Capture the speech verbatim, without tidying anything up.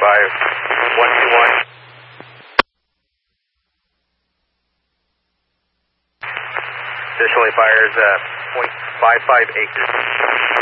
five one two one. Additionally fires uh, point five five acres.